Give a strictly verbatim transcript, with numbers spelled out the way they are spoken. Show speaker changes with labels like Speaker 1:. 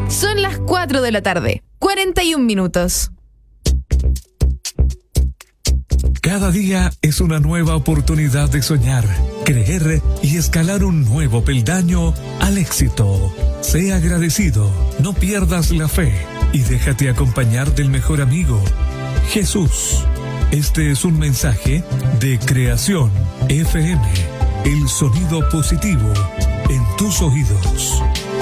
Speaker 1: Son las cuatro de la tarde, cuarenta y un minutos.
Speaker 2: Cada día es una nueva oportunidad de soñar, creer y escalar un nuevo peldaño al éxito. Sé agradecido, no pierdas la fe y déjate acompañar del mejor amigo, Jesús. Este es un mensaje de Creación F M, el sonido positivo en tus oídos.